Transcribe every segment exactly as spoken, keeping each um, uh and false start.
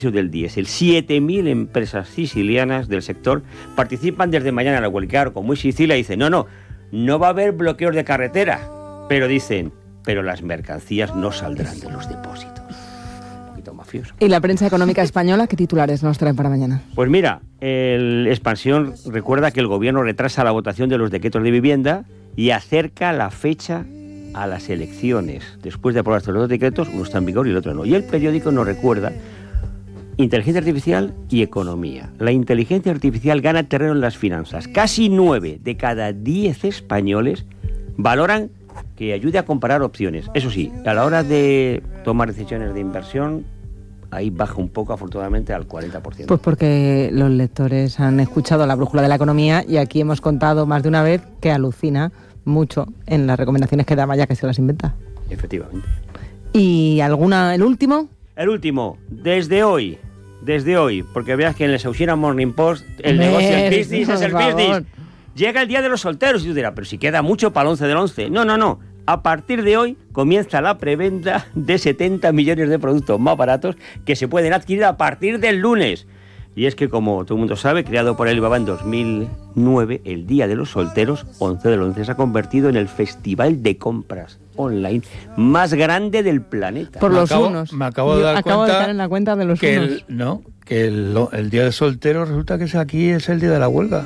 del diésel. siete mil empresas sicilianas del sector participan desde mañana en la huelga. Como muy Sicilia dice, no, no, no va a haber bloqueos de carretera, pero dicen, pero las mercancías no saldrán de los depósitos. Un poquito mafioso. ¿Y la prensa económica española qué titulares nos trae para mañana? Pues mira, el Expansión recuerda que el gobierno retrasa la votación de los decretos de vivienda y acerca la fecha a las elecciones. Después de aprobar estos dos decretos, uno está en vigor y el otro no. Y el periódico nos recuerda inteligencia artificial y economía. La inteligencia artificial gana terreno en las finanzas. Casi nueve de cada diez españoles valoran que ayude a comparar opciones. Eso sí, a la hora de tomar decisiones de inversión, ahí baja un poco, afortunadamente, al cuarenta por ciento. Pues porque los lectores han escuchado la brújula de la economía y aquí hemos contado más de una vez que alucina mucho en las recomendaciones que da Maya, que se las inventa. Efectivamente. ¿Y alguna, el último? El último, desde hoy, desde hoy, porque veas que en el Social Morning Post el ¿Ves? negocio, el business es el Por business. favor. Llega el día de los solteros y tú dirás, pero si queda mucho para el once del once. No, no, no. A partir de hoy comienza la preventa de setenta millones de productos más baratos que se pueden adquirir a partir del lunes. Y es que, como todo el mundo sabe, creado por Alibaba en dos mil nueve, el Día de los Solteros, once del once, se ha convertido en el festival de compras online más grande del planeta. Por Me los acabo- unos. me acabo de Yo dar acabo cuenta de caer en la cuenta de los que unos. el, no, que el, el día de soltero resulta que es aquí es el día de la huelga.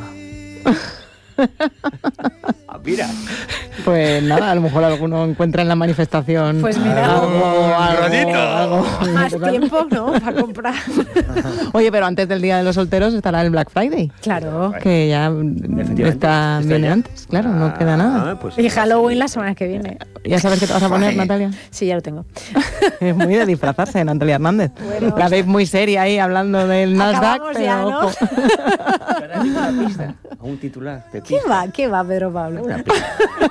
Ah, mira. Pues nada, a lo mejor alguno encuentra en la manifestación Pues mira. algo, algo, ratito. algo. Más tiempo, ¿no? Para comprar. Oye, pero antes del Día de los Solteros estará el Black Friday, Claro. que ya Efectivamente. está, ¿Está viene ya? antes, claro, no queda nada. Ah, pues, Y Halloween la semana que viene. ¿Ya sabes qué te vas a poner, Natalia? Sí, ya lo tengo. Es muy de disfrazarse, Natalia Hernández. Bueno. La veis muy seria ahí hablando del Nasdaq, Acabamos pero ya, ¿no? ojo. Ahora digo una pista, a un titular de ¿Qué pista. va? ¿Qué va, Pedro Pablo? Una pista.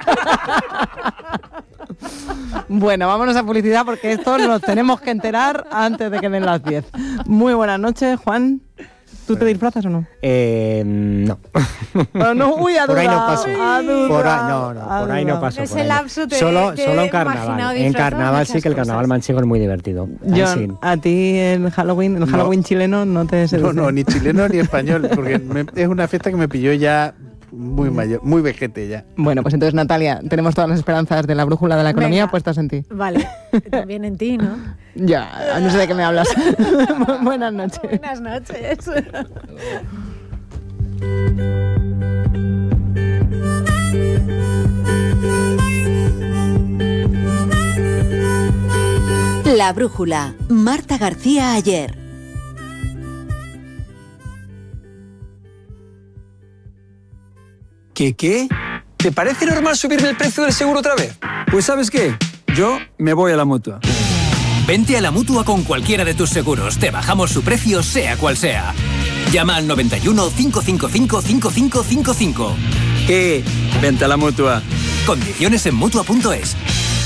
Bueno, vámonos a publicidad porque esto nos tenemos que enterar antes de que den las diez. Muy buenas noches, Juan. ¿Tú te disfrazas o no? Eh, no. Pero no, uy, ha Por ahí no dudado, paso. ha dudado, Por ahí no, no, ha por ahí no dudado. paso. Ese por ahí no. lapso te- solo, te solo he en carnaval. imaginado En disfrazado de carnaval sí muchas que el carnaval cosas. manchego es muy divertido. Ahí John, sí. a ti el Halloween, el Halloween chileno no te seduce. No, no, ni chileno ni español, porque me- es una fiesta que me pilló ya muy mayor, muy vejete ya. Bueno, pues entonces, Natalia, tenemos todas las esperanzas de la brújula de la economía Venga. puestas en ti. Vale. También en ti, ¿no? Ya, no sé de qué me hablas. Buenas noches. Buenas noches. La brújula. Marta García Ayer. ¿Qué qué? ¿Te parece normal subirme el precio del seguro otra vez? Pues ¿sabes qué? Yo me voy a la Mutua. Vente a la Mutua con cualquiera de tus seguros. Te bajamos su precio, sea cual sea. Llama al noventa y uno, cinco cinco cinco, cinco cinco cinco cinco. ¿Qué? Vente a la Mutua. Condiciones en Mutua punto es.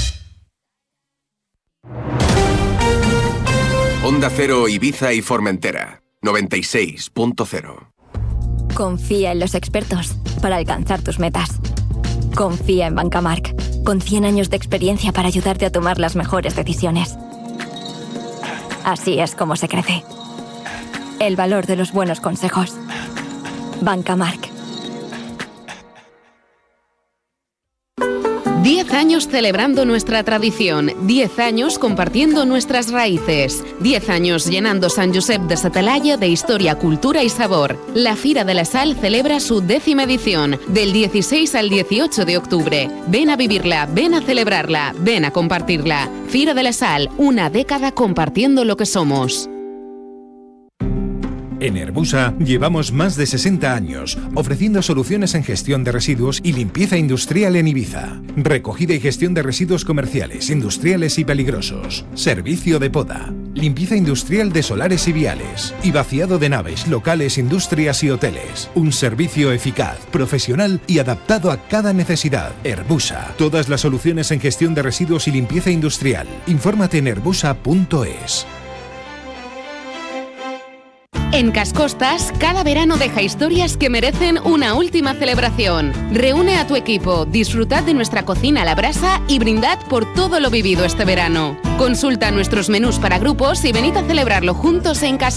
Onda Cero, Ibiza y Formentera. noventa y seis punto cero. Confía en los expertos para alcanzar tus metas. Confía en Bancamark, con cien años de experiencia para ayudarte a tomar las mejores decisiones. Así es como se crece. El valor de los buenos consejos. Bancamark. Diez años celebrando nuestra tradición, diez años compartiendo nuestras raíces, diez años llenando Sant Josep de sa Talaia de historia, cultura y sabor. La Fira de la Sal celebra su décima edición, del dieciséis al dieciocho de octubre. Ven a vivirla, ven a celebrarla, ven a compartirla. Fira de la Sal, una década compartiendo lo que somos. En Herbusa llevamos más de sesenta años ofreciendo soluciones en gestión de residuos y limpieza industrial en Ibiza. Recogida y gestión de residuos comerciales, industriales y peligrosos. Servicio de poda. Limpieza industrial de solares y viales. Y vaciado de naves, locales, industrias y hoteles. Un servicio eficaz, profesional y adaptado a cada necesidad. Herbusa. Todas las soluciones en gestión de residuos y limpieza industrial. Infórmate en herbusa punto es. En Cascostas, cada verano deja historias que merecen una última celebración. Reúne a tu equipo, disfrutad de nuestra cocina a la brasa y brindad por todo lo vivido este verano. Consulta nuestros menús para grupos y venid a celebrarlo juntos en Cascostas.